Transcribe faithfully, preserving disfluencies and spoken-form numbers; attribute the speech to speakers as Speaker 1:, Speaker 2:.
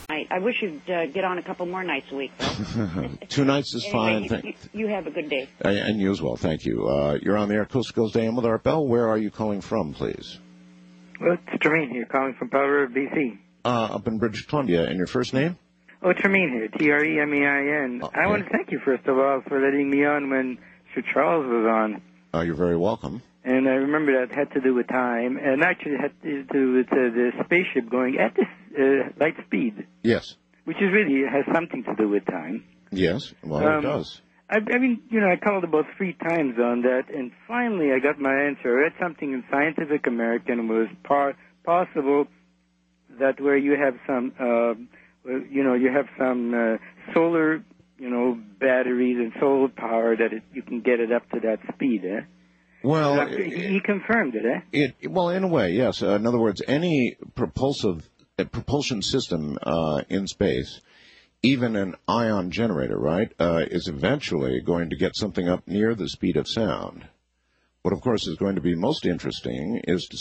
Speaker 1: night. I wish you'd uh, get on a couple more nights a week, though.
Speaker 2: Two nights is
Speaker 1: anyway,
Speaker 2: fine.
Speaker 1: You, you, you have a good day.
Speaker 2: Uh, and you as well. Thank you. Uh, you're on the air, Coast to Coast A M with Art Bell. Where are you calling from, please?
Speaker 3: Well, it's Tremaine here, calling from Powder River, B C.
Speaker 2: Uh, up in British Columbia. And your first name?
Speaker 3: Oh, Tremaine here, T R E M E I N.
Speaker 2: Okay.
Speaker 3: I want to thank you, first of all, for letting me on when Sir Charles was on.
Speaker 2: Uh, you're very welcome.
Speaker 3: And I remember that had to do with time, and actually it had to do with uh, the spaceship going at this uh, light speed.
Speaker 2: Yes.
Speaker 3: Which is really has something to do with time.
Speaker 2: Yes, well,
Speaker 3: um,
Speaker 2: it does.
Speaker 3: I, I mean, you know, I called about three times on that, and finally I got my answer. I read something in Scientific American was par- possible that where you have some, uh, you know, you have some uh, solar, you know, batteries and solar power that it, you can get it up to that speed, eh?
Speaker 2: Well,
Speaker 3: he, he confirmed it, eh?
Speaker 2: It, well, in a way, yes. Uh, in other words, any propulsive uh, propulsion system uh, in space, even an ion generator, right, uh, is eventually going to get something up near the speed of sound. What, of course, is going to be most interesting is to